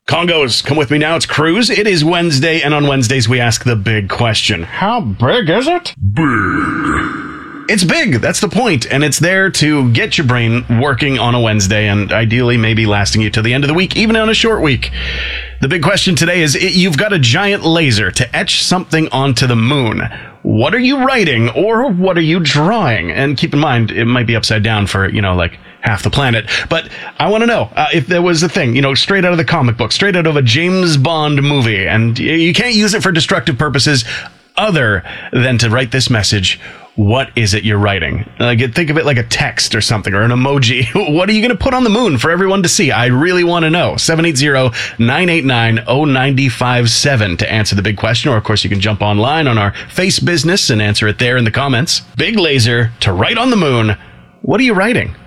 Congos, come with me now. It's Cruz. It is Wednesday, and on Wednesdays we ask the big question. How big is it? Big. It's big. That's the point, and it's there to get your brain working on a Wednesday, and ideally maybe lasting you to the end of the week, even on a short week. The big question today is, you've got a giant laser to etch something onto the moon. What are you writing, or what are you drawing? And keep in mind, it might be upside down for, like half the planet. But I want to know if there was a thing, straight out of the comic book, straight out of a James Bond movie, and you can't use it for destructive purposes other than to write this message. What is it you're writing? Think of it like a text or something, or an emoji. What are you going to put on the moon for everyone to see? I really want to know. 780-989-0957 to answer the big question. Or, of course, you can jump online on our Face Business and answer it there in the comments. Big laser to write on the moon. What are you writing?